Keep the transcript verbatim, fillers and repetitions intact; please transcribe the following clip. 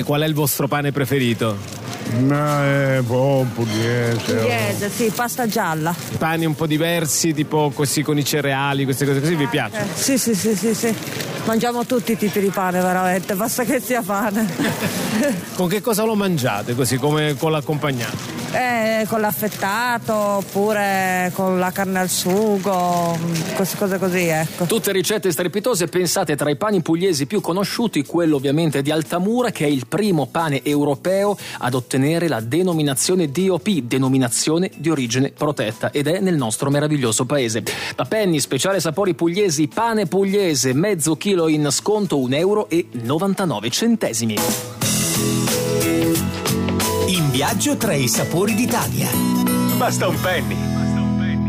Qual è il vostro pane preferito? No, è buon pugliese. Pugliese, sì, pasta gialla. Pani un po' diversi, tipo così con i cereali, queste cose così, vi piacciono? Eh, sì, sì, sì, sì, sì. Mangiamo tutti i tipi di pane, veramente, basta che sia pane. Con che cosa lo mangiate, così come con l'accompagnante? Eh, con l'affettato oppure con la carne al sugo, queste cose così, ecco. Tutte ricette strepitose pensate. Tra i pani pugliesi più conosciuti, quello ovviamente di Altamura, che è il primo pane europeo ad ottenere la denominazione D O P, denominazione di origine protetta, ed è nel nostro meraviglioso paese. Da Penny, speciale sapori pugliesi, pane pugliese, mezzo chilo in sconto, un euro e novantanove centesimi. In viaggio tra i sapori d'Italia. Basta un penny.